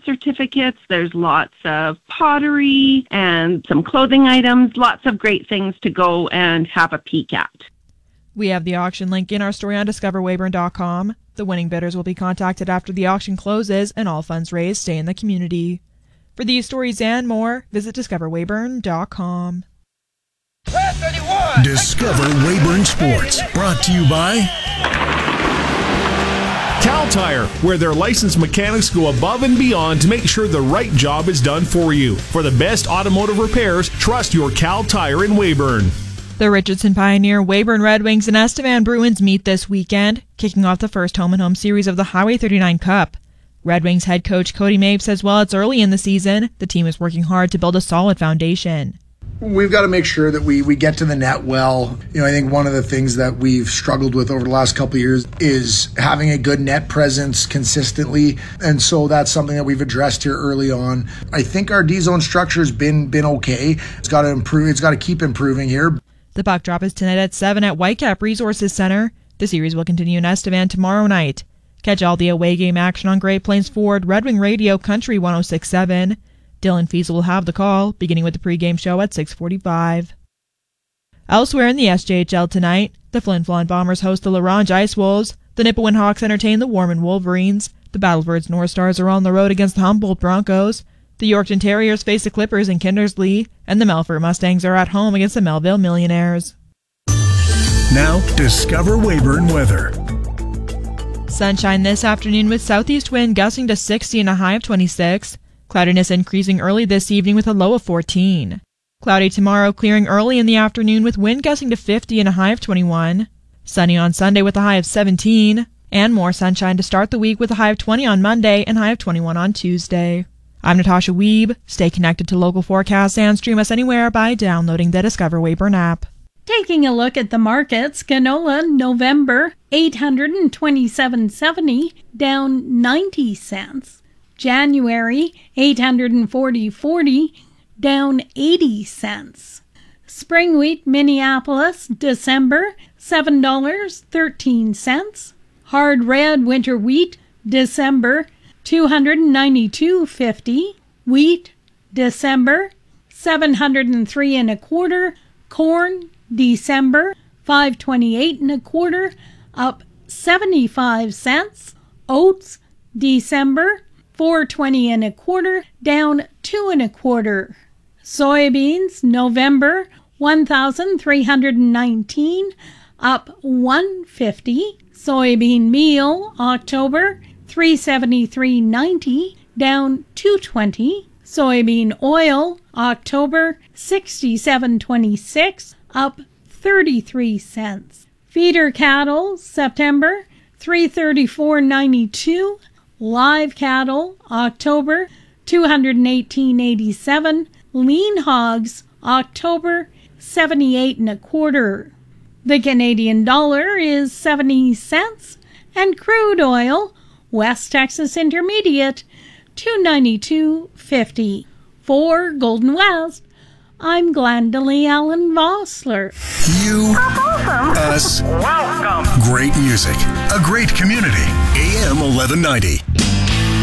certificates. There's lots of pottery and some clothing items, lots of great things to go and have a peek at. We have the auction link in our story on discoverweyburn.com. The winning bidders will be contacted after the auction closes, and all funds raised stay in the community. For these stories and more, visit discoverweyburn.com. Discover Weyburn Sports, brought to you by Cal Tire, where their licensed mechanics go above and beyond to make sure the right job is done for you. For the best automotive repairs, trust your Cal Tire in Weyburn. The Richardson Pioneer, Weyburn Red Wings, and Estevan Bruins meet this weekend, kicking off the first home-and-home series of the Highway 39 Cup. Red Wings head coach Cody Mabe says while it's early in the season, the team is working hard to build a solid foundation. We've got to make sure that we get to the net well. I think one of the things that we've struggled with over the last couple of years is having a good net presence consistently, and so that's something that we've addressed here early on. I think our D-zone structure has been okay. It's got to improve. It's got to keep improving here. The puck drop is tonight at 7 at Whitecap Resources Center. The series will continue in Estevan tomorrow night. Catch all the away game action on Great Plains Ford Red Wing Radio Country 106.7. Dylan Fiesel will have the call, beginning with the pregame show at 6:45. Elsewhere in the SJHL tonight, the Flin Flon Bombers host the La Ronge Ice Wolves, the Nipawin Hawks entertain the Warman Wolverines, the Battlebirds North Stars are on the road against the Humboldt Broncos, the Yorkton Terriers face the Clippers in Kindersley, and the Melfort Mustangs are at home against the Melville Millionaires. Now, Discover Weyburn weather. Sunshine this afternoon with southeast wind gusting to 60 and a high of 26. Cloudiness increasing early this evening with a low of 14. Cloudy tomorrow, clearing early in the afternoon with wind gusting to 50 and a high of 21. Sunny on Sunday with a high of 17. And more sunshine to start the week with a high of 20 on Monday and high of 21 on Tuesday. I'm Natasha Wiebe. Stay connected to local forecasts and stream us anywhere by downloading the Discover Weyburn app. Taking a look at the markets, canola November $827.70, down 90 cents. January $840.40, down 80 cents. Spring wheat Minneapolis December $7.13. Hard red winter wheat December $292.50. Wheat December $703 and a quarter. Corn December $528 and a quarter, up 75 cents. Oats December $420 and a quarter, down 2 and a quarter. Soybeans November $1,319, up $150. Soybean meal October $373.90, down $220. Soybean oil October $67.26, up 33 cents. Feeder cattle September $334.92. Live cattle October $218.87. Lean hogs October 78 and a quarter. The Canadian dollar is 70 cents, and crude oil West Texas Intermediate $292.50. For Golden West, I'm Glendalee Allen Vossler. You, us, welcome. Great music, a great community. AM 1190.